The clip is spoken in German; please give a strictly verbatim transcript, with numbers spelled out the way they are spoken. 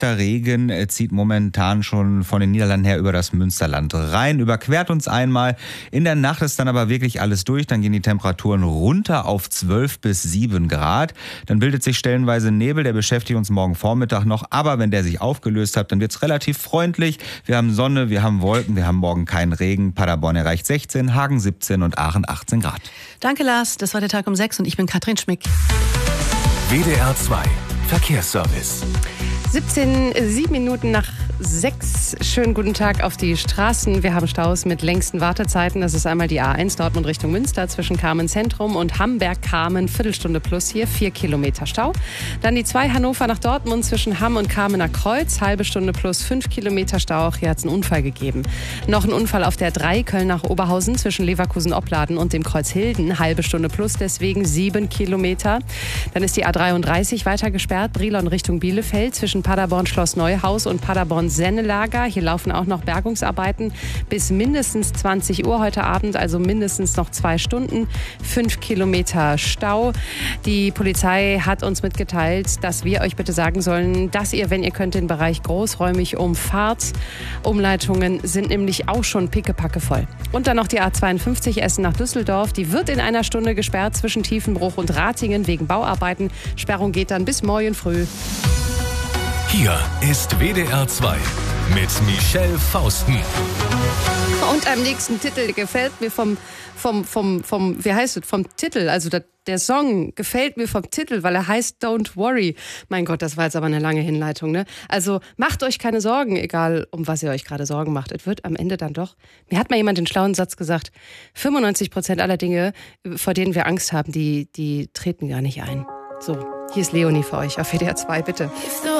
Leichter Regen zieht momentan schon von den Niederlanden her über das Münsterland rein, überquert uns einmal. In der Nacht ist dann aber wirklich alles durch. Dann gehen die Temperaturen runter auf zwölf bis sieben Grad. Dann bildet sich stellenweise Nebel, der beschäftigt uns morgen Vormittag noch. Aber wenn der sich aufgelöst hat, dann wird es relativ freundlich. Wir haben Sonne, wir haben Wolken, wir haben morgen keinen Regen. Paderborn erreicht sechzehn, Hagen siebzehn und Aachen achtzehn Grad. Danke, Lars. Das war der Tag um sechs und ich bin Katrin Schmick. W D R zwei Verkehrsservice. siebzehn, sieben Minuten nach sechs. Schönen guten Tag auf die Straßen. Wir haben Staus mit längsten Wartezeiten. Das ist einmal die A eins Dortmund Richtung Münster zwischen Kamen Zentrum und Hamberg-Kamen. Viertelstunde plus hier, vier Kilometer Stau. Dann die zwei Hannover nach Dortmund zwischen Hamm und Kamener Kreuz. Halbe Stunde plus fünf Kilometer Stau. Auch hier hat es einen Unfall gegeben. Noch ein Unfall auf der drei Köln nach Oberhausen zwischen Leverkusen-Opladen und dem Kreuz Hilden. Halbe Stunde plus, deswegen sieben Kilometer. Dann ist die A dreiunddreißig weiter gesperrt. Brilon Richtung Bielefeld zwischen Paderborn Schloss Neuhaus und Paderborn Sennelager. Hier laufen auch noch Bergungsarbeiten bis mindestens zwanzig Uhr heute Abend, also mindestens noch zwei Stunden. Fünf Kilometer Stau. Die Polizei hat uns mitgeteilt, dass wir euch bitte sagen sollen, dass ihr, wenn ihr könnt, den Bereich großräumig umfahrt. Umleitungen sind nämlich auch schon pickepacke voll. Und dann noch die A zweiundfünfzig Essen nach Düsseldorf. Die wird in einer Stunde gesperrt zwischen Tiefenbruch und Ratingen wegen Bauarbeiten. Sperrung geht dann bis morgen früh. Hier ist W D R zwei mit Michelle Fausten. Und am nächsten Titel gefällt mir vom, vom, vom, vom, wie heißt es, vom Titel, also der, der Song gefällt mir vom Titel, weil er heißt Don't Worry. Mein Gott, das war jetzt aber eine lange Hinleitung, ne? Also macht euch keine Sorgen, egal um was ihr euch gerade Sorgen macht. Es wird am Ende dann doch, mir hat mal jemand den schlauen Satz gesagt, fünfundneunzig Prozent aller Dinge, vor denen wir Angst haben, die, die treten gar nicht ein. So, hier ist Leonie für euch auf W D R zwei, bitte.